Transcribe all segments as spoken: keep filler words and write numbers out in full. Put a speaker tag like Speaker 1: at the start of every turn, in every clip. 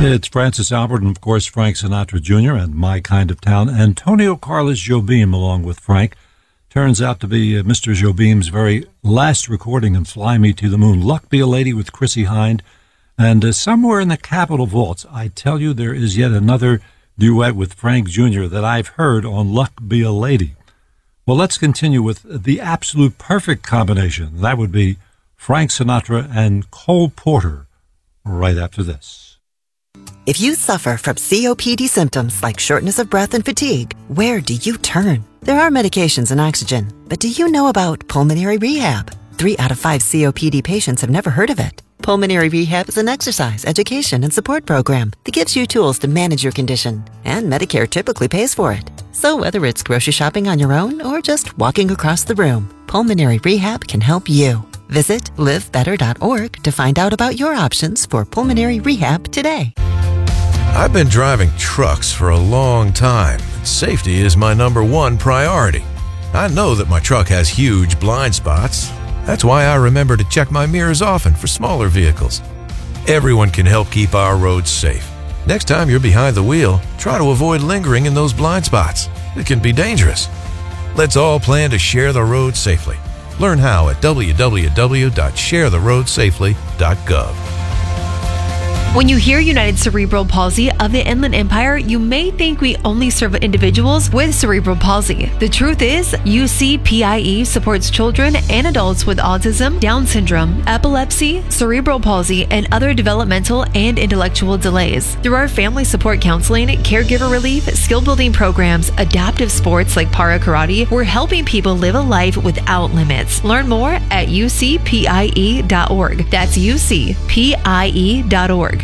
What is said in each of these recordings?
Speaker 1: It's Francis Albert and, of course, Frank Sinatra Junior and My Kind of Town. Antonio Carlos Jobim, along with Frank, turns out to be uh, Mister Jobim's very last recording in Fly Me to the Moon. Luck Be a Lady with Chrissie Hynde. And uh, somewhere in the Capitol vaults, I tell you, there is yet another duet with Frank Junior that I've heard on Luck Be a Lady. Well, let's continue with the absolute perfect combination. That would be Frank Sinatra and Cole Porter right after this.
Speaker 2: If you suffer from C O P D symptoms like shortness of breath and fatigue, where do you turn? There are medications and oxygen, but do you know about pulmonary rehab? Three out of five C O P D patients have never heard of it. Pulmonary Rehab is an exercise, education, and support program that gives you tools to manage your condition, and Medicare typically pays for it. So whether it's grocery shopping on your own or just walking across the room, Pulmonary Rehab can help you. Visit live better dot org to find out about your options for pulmonary rehab today.
Speaker 3: I've been driving trucks for a long time. Safety is my number one priority. I know that my truck has huge blind spots. That's why I remember to check my mirrors often for smaller vehicles. Everyone can help keep our roads safe. Next time you're behind the wheel, try to avoid lingering in those blind spots. It can be dangerous. Let's all plan to share the road safely. Learn how at w w w dot share the road safely dot gov.
Speaker 4: When you hear United Cerebral Palsy of the Inland Empire, you may think we only serve individuals with cerebral palsy. The truth is, U C P I E supports children and adults with autism, Down syndrome, epilepsy, cerebral palsy, and other developmental and intellectual delays. Through our family support counseling, caregiver relief, skill building programs, adaptive sports like para karate, we're helping people live a life without limits. Learn more at u c p i e dot org. That's u c p i e dot org.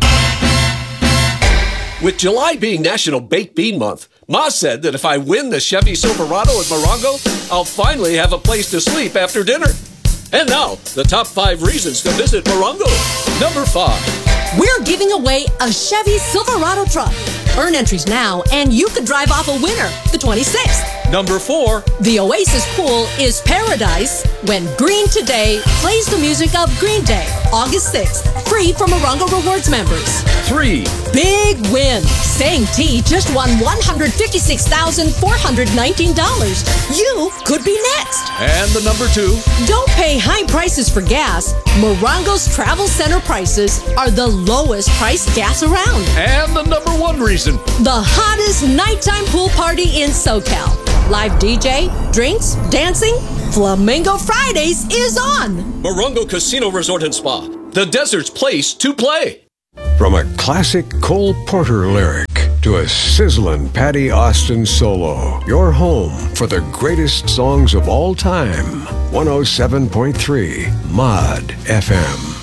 Speaker 5: With July being National Baked Bean Month, Ma said that if I win the Chevy Silverado at Morongo, I'll finally have a place to sleep after dinner. And now, the top five reasons to visit Morongo. Number five.
Speaker 6: We're giving away a Chevy Silverado truck. Earn entries now, and you could drive off a winner the twenty-sixth.
Speaker 5: Number four.
Speaker 6: The Oasis Pool is paradise when Green Today plays the music of Green Day, August sixth, free for Morongo Rewards members.
Speaker 5: Three.
Speaker 6: Big win. Saying T just won one hundred fifty-six thousand four hundred nineteen dollars. You could be next.
Speaker 5: And the number two.
Speaker 6: Don't pay high prices for gas. Morongo's Travel Center prices are the lowest priced gas around.
Speaker 5: And the number one reason.
Speaker 6: The hottest nighttime pool party in SoCal. Live D J, drinks, dancing. Flamingo Fridays is on.
Speaker 5: Morongo Casino Resort and Spa. The desert's place to play.
Speaker 7: From a classic Cole Porter lyric to a sizzling Patty Austin solo, your home for the greatest songs of all time. one oh seven point three Mod F M.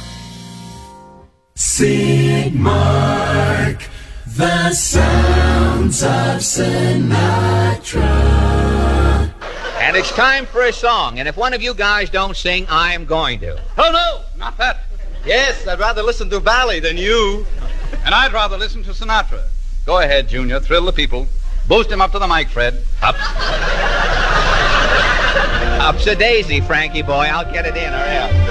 Speaker 8: Sigmark, the sounds of Sinatra.
Speaker 9: And it's time for a song, and if one of you guys don't sing, I'm going to.
Speaker 10: Oh, no, not that.
Speaker 9: Yes, I'd rather listen to Valley than you.
Speaker 10: And I'd rather listen to Sinatra. Go ahead, Junior, thrill the people. Boost him up to the mic, Fred. Ups.
Speaker 9: Up's a daisy, Frankie boy. I'll get it in, hurry up.